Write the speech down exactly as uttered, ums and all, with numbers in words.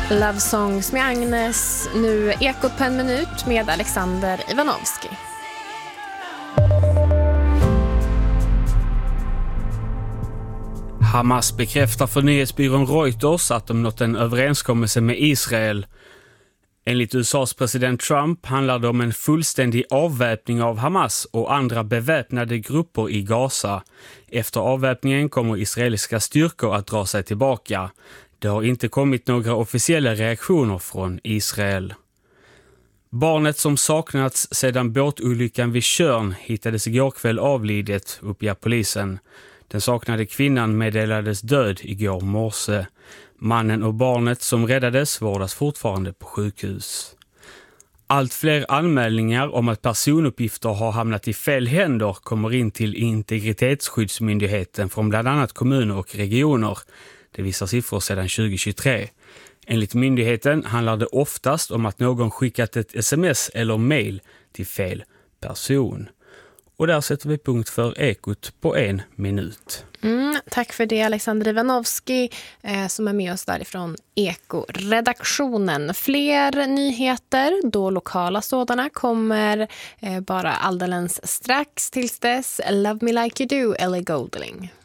Love Songs med Agnes, nu Ekot på en minut med Alexander Ivanovski. Hamas bekräftar för nyhetsbyrån Reuters att de nått en överenskommelse med Israel. Enligt U S A:s president Trump handlar det om en fullständig avväpning av Hamas och andra beväpnade grupper i Gaza. Efter avväpningen kommer israeliska styrkor att dra sig tillbaka. Det har inte kommit några officiella reaktioner från Israel. Barnet som saknats sedan båtolyckan vid Tjörn hittades igår kväll avlidet, uppger polisen. Den saknade kvinnan meddelades död igår morse. Mannen och barnet som räddades vårdas fortfarande på sjukhus. Allt fler anmälningar om att personuppgifter har hamnat i fel händer kommer in till Integritetsskyddsmyndigheten från bland annat kommuner och regioner. Det visar siffror sedan tjugohundratjugotre. Enligt myndigheten handlar det oftast om att någon skickat ett sms eller mail till fel person. Och där sätter vi punkt för Ekot på en minut. Mm, tack för det Alexander Ivanovski eh, som är med oss därifrån Eko-redaktionen. Fler nyheter, då lokala sådana, kommer eh, bara alldeles strax. Tills dess, Love Me Like You Do, Ellie Goulding.